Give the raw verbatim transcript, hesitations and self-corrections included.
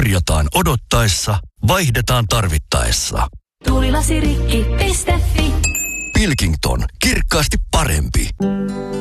korjataan odottaessa, vaihdetaan tarvittaessa. Tuulilasirikki piste fi Pilkington. Kirkkaasti parempi.